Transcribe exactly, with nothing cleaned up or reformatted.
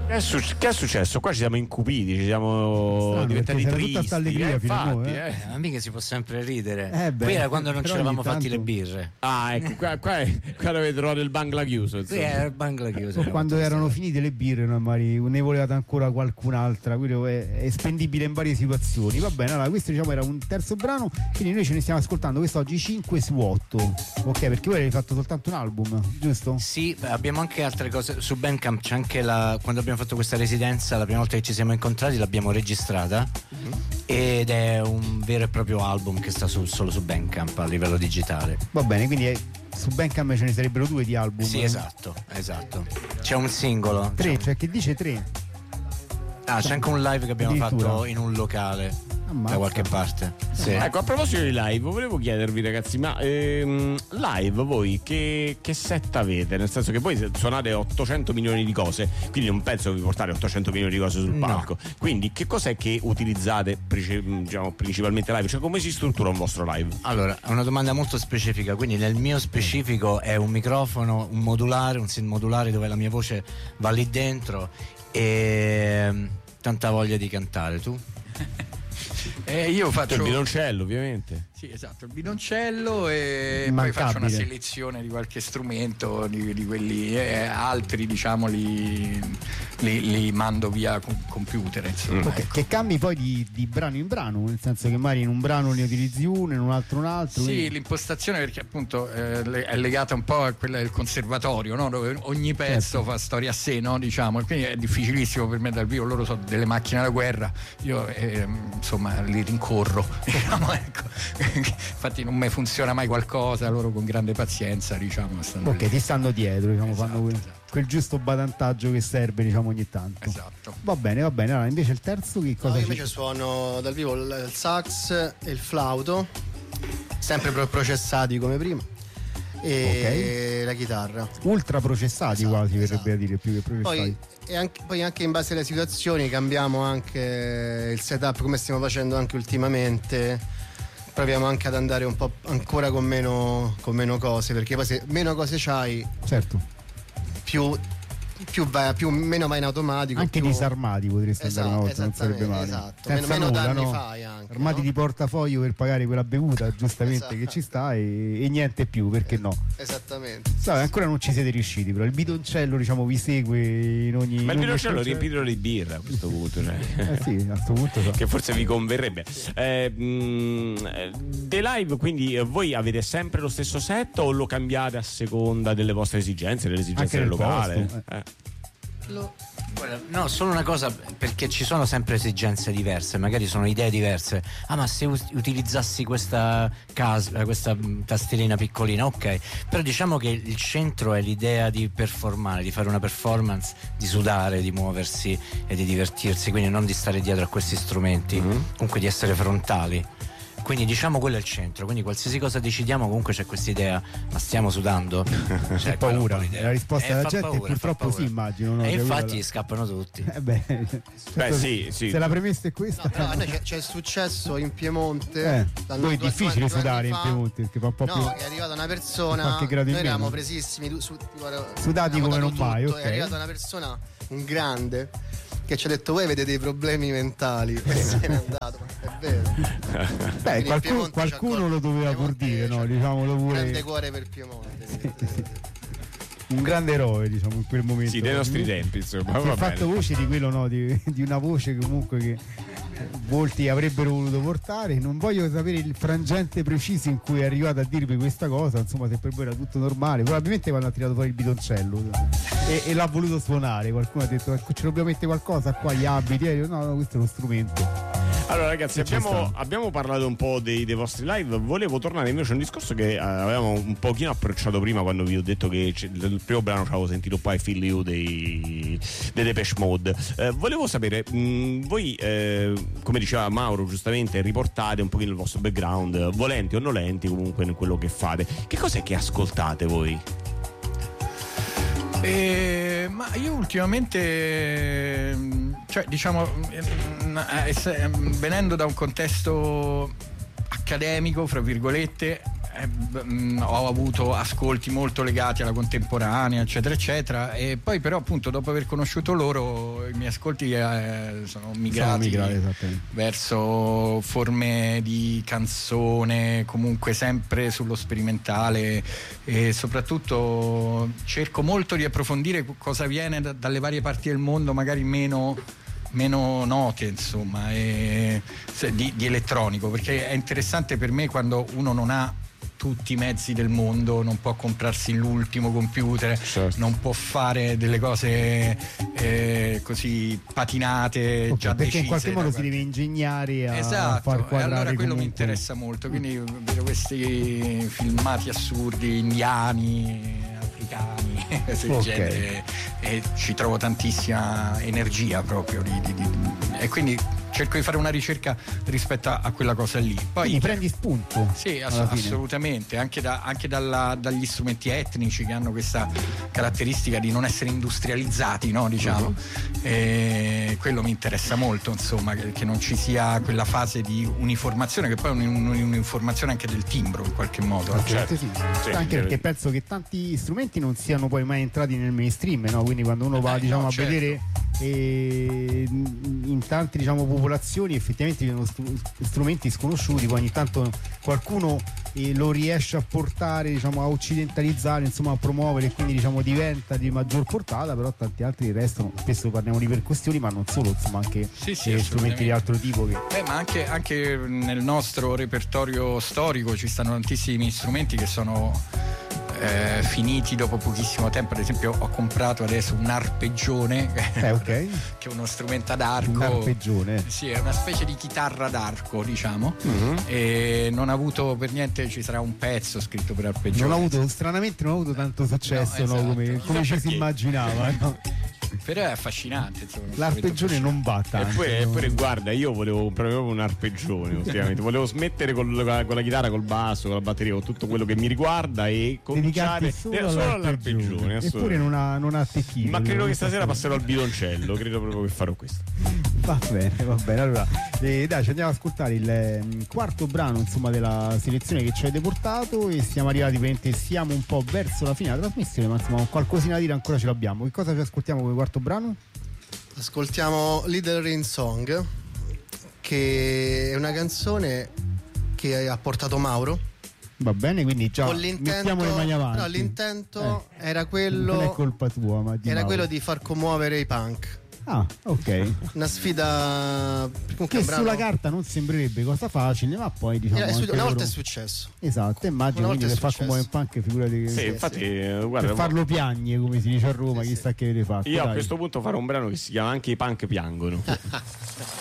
Che è, su- che è successo? Qua ci siamo incupiti, ci siamo Strano, diventati perché c'era tristi. tutta allegria eh, fino a infatti, noi, eh. eh. Eh, mica si può sempre ridere. Eh beh, Qui era quando non però ci eravamo ogni fatti le tanto- birre. Ah, ecco, qua, qua, è, qua dove trovato il bangla chiuso. Sì, insomma. era il bangla chiuso. O quando erano finite le birre, no, magari ne volevate ancora qualcun'altra, quindi è, è spendibile in varie situazioni. Va bene, allora questo diciamo era un terzo brano, quindi noi ce ne stiamo ascoltando quest'oggi cinque su otto, ok? Perché voi avete fatto soltanto un album, giusto? Sì, abbiamo anche altre cose su Bandcamp. C'è anche la, quando abbiamo fatto questa residenza, la prima volta che ci siamo incontrati l'abbiamo registrata, mm-hmm. ed è un vero e proprio album che sta su, solo su Bandcamp a livello digitale. Va bene, quindi è, su Bandcamp ce ne sarebbero due di album. Sì, esatto, esatto. C'è un singolo. Tre, c'è, cioè che dice tre. ah, c'è anche un live che abbiamo fatto in un locale. Ammazza. Da qualche parte, sì. Ecco, a proposito di live, volevo chiedervi, ragazzi, ma ehm, live voi che, che set avete? Nel senso che voi suonate ottocento milioni di cose, quindi non penso vi portare ottocento milioni di cose sul palco. No. Quindi che cos'è che utilizzate diciamo, principalmente live? Cioè come si struttura un vostro live? Allora, è una domanda molto specifica, quindi nel mio specifico è un microfono, un modulare, un synth modulare dove la mia voce va lì dentro e tanta voglia di cantare. Tu? Eh, io faccio il bidoncello, ovviamente. Sì, esatto, il bidoncello e Immancabile. poi faccio una selezione di qualche strumento, di, di quelli eh, altri, diciamo, li, li, li mando via com- computer. Insomma, Okay, ecco. che cambi poi di, di brano in brano, nel senso che magari in un brano ne utilizzi uno, in un altro un altro. Sì, quindi... l'impostazione perché appunto eh, è legata un po' a quella del conservatorio, no? Dove ogni pezzo certo. fa storia a sé, no? Diciamo, e quindi è difficilissimo per me dal vivo, loro sono delle macchine da guerra, io eh, insomma li rincorro, diciamo, ecco. Infatti non mi funziona mai qualcosa, loro con grande pazienza, diciamo, stanno Ok, lì. ti stanno dietro, diciamo, Esatto, fanno quel, esatto. quel giusto badantaggio che serve, diciamo, ogni tanto. Esatto. Va bene, va bene. Allora, invece il terzo che cosa No, io ci- invece suono dal vivo il, il sax e il flauto, sempre pro- processati come prima, e la chitarra. ultra processati, Esatto, quasi esatto. verrebbe a dire, più che processati. Poi, e anche, poi anche in base alle situazioni cambiamo anche il setup, come stiamo facendo anche ultimamente. Proviamo anche ad andare un po' ancora con meno, con meno cose, perché poi se meno cose c'hai, Certo, più, più, vai, più meno vai in automatico. anche più... disarmati potresti Esatto, andare una volta, non sarebbe male. esatto. Senza Meno- meno nulla, danni no? fai anche, Armati no? di portafoglio per pagare quella bevuta, giustamente, Esatto. che ci sta, e, e niente più, perché no? Esattamente. So, ancora non ci siete riusciti, però il bidoncello, diciamo, vi segue in ogni. Ma il in ogni bidoncello concerto. riempitelo di birra a questo punto, cioè. Eh sì, a questo punto so. Che forse vi converrebbe. Eh, mh, The Live, quindi eh, voi avete sempre lo stesso set o lo cambiate a seconda delle vostre esigenze, delle esigenze Anche del del locale? posto, Eh. Lo- Guarda, no, solo una cosa, perché ci sono sempre esigenze diverse, magari sono idee diverse. Ah, ma se us- utilizzassi questa casa, questa mh, tastierina piccolina, ok. Però diciamo che il centro è l'idea di performare, di fare una performance, di sudare, di muoversi e di divertirsi, quindi non di stare dietro a questi strumenti, Mm-hmm. comunque di essere frontali. Quindi diciamo quello è il centro, quindi qualsiasi cosa decidiamo comunque c'è questa idea, ma stiamo sudando? Cioè, quella è un paura, po' l'idea. la risposta Eh, della fa gente è paura, purtroppo fa sì, paura. immagino, no? E Cioè, infatti quella- scappano tutti. Eh beh, Beh, sì, sì. Se la premessa è questa, No, però a noi c'è, c'è successo in Piemonte. eh, dal- poi è due- difficile due anni sudare in fa. Piemonte, perché fa un po' No, più. è arrivata una persona. qualche grado in Noi eravamo meno. presissimi, tu- su- guarda, Sudati abbiamo come dato non mai, tutto, ok. È arrivata una persona, un grande, che ci ha detto: voi avete dei problemi mentali. E se n'è andato. È vero. Beh, in qualcuno, Piemonte qualcuno c'ha- lo doveva pur Piemonte dire, no? c'ha Diciamolo un pure. grande cuore per Piemonte. Un grande eroe, diciamo, in quel momento. Sì, dei nostri tempi, insomma. Si Va è fatto bene. voce di quello, no? Di, di una voce comunque che molti avrebbero voluto portare. Non voglio sapere il frangente preciso in cui è arrivato a dirmi questa cosa, insomma, se per voi era tutto normale. Probabilmente quando ha tirato fuori il bidoncello e, e l'ha voluto suonare, qualcuno ha detto: "Ecco, ci dobbiamo mettere qualcosa qua, gli abiti". E io, no, no, questo è uno strumento. Allora ragazzi, Che ci abbiamo, sta. abbiamo parlato un po' dei, dei vostri live. Volevo tornare invece a un discorso che eh, avevamo un pochino approcciato prima, quando vi ho detto che c'è- il primo brano ci avevo sentito qua, I Feel You dei, dei Depeche Mode. Eh, volevo sapere, mh, voi eh, come diceva Mauro giustamente, riportate un pochino il vostro background, volenti o nolenti comunque in quello che fate. Che cos'è che ascoltate voi? Eh, ma io ultimamente, cioè diciamo, eh, ess- venendo da un contesto accademico, fra virgolette, eh, mh, ho avuto ascolti molto legati alla contemporanea, eccetera, eccetera, e poi però appunto dopo aver conosciuto loro i miei ascolti eh, sono migrati, sono migrati verso forme di canzone, comunque sempre sullo sperimentale, e soprattutto cerco molto di approfondire cosa viene da, dalle varie parti del mondo, magari meno meno note, insomma, e, se, di, di elettronico, perché è interessante per me quando uno non ha tutti i mezzi del mondo, non può comprarsi l'ultimo computer, certo. non può fare delle cose eh, così patinate, okay, già perché decise, in qualche modo da... si deve ingegnare a esatto, far quadrare e allora quello comunque. mi interessa molto, quindi vedo questi filmati assurdi indiani, africani, cose del okay. genere, e ci trovo tantissima energia proprio di, di, di, e quindi cerco di fare una ricerca rispetto a, a quella cosa lì. Poi quindi prendi spunto. sì, ass- assolutamente, anche, da, anche dalla, dagli strumenti etnici che hanno questa caratteristica di non essere industrializzati, no, diciamo. Uh-huh. E quello mi interessa molto, insomma, che, che non ci sia quella fase di uniformazione, che poi è un, un'uniformazione anche del timbro in qualche modo. Certo, sì. Sì, anche perché penso che tanti strumenti non siano poi mai entrati nel mainstream, no? Quindi quando uno va, eh, diciamo, no, a certo. vedere eh, in tante, diciamo, popolazioni effettivamente ci sono strumenti sconosciuti, poi ogni tanto qualcuno eh, lo riesce a portare, diciamo, a occidentalizzare, insomma a promuovere, e quindi, diciamo, diventa di maggior portata, però tanti altri restano, spesso parliamo di percussioni, ma non solo, insomma anche sì, sì, eh, strumenti di altro tipo che... eh, ma anche, anche nel nostro repertorio storico ci stanno tantissimi strumenti che sono Eh, finiti dopo pochissimo tempo. Ad esempio ho comprato adesso un arpeggione, eh, okay. che è uno strumento ad arco. Un arpeggione? Sì, è una specie di chitarra ad arco, diciamo. Uh-huh. E non ha avuto per niente, ci sarà un pezzo scritto per arpeggione. Non ha avuto, stranamente non ha avuto tanto successo, no, esatto. no, come, come ci si immaginava, no? Però è affascinante, insomma, l'arpeggione non va tanto. E poi, no? poi guarda, io volevo comprare proprio un arpeggione, ultimamente. Volevo smettere con la, con la chitarra, col basso, con la batteria, con tutto quello che mi riguarda e cominciare solo, solo all'arpeggione. all'arpeggione. Eppure non ha, non ha attecchito. Ma credo che stasera passerò al bidoncello, credo proprio che farò questo. Va bene, va bene. Allora, eh, dai, ci andiamo ad ascoltare il eh, quarto brano, insomma, della selezione che ci avete portato, e siamo arrivati, veramente siamo un po' verso la fine della trasmissione, ma insomma qualcosina da dire ancora ce l'abbiamo. Che cosa ci ascoltiamo come quarto brano? Ascoltiamo Little Rain Song, che è una canzone che ha portato Mauro. Va bene, quindi già con l'intento, mettiamo le mani avanti. No, l'intento eh, era quello. Non è colpa tua, ma di era Mauro. quello di far commuovere i punk. Ah, ok. Una sfida che brano... sulla carta non sembrerebbe cosa facile, ma poi, diciamo, eh, su... una volta loro... è successo. Esatto, immagino, quindi per far commuovere il punk, figurati che sì, sì, infatti, sì. Guarda, per farlo piagne, come si dice a Roma, sì, chissà sì. che avete fatto. Io dai. A questo punto farò un brano che si chiama Anche i punk piangono.